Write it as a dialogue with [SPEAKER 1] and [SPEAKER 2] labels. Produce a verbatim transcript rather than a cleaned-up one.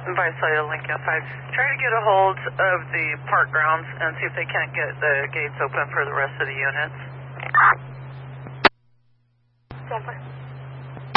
[SPEAKER 1] Visalia Lincoln five. Try to get a hold of the park grounds and see if they can't get the gates open for the rest of the units.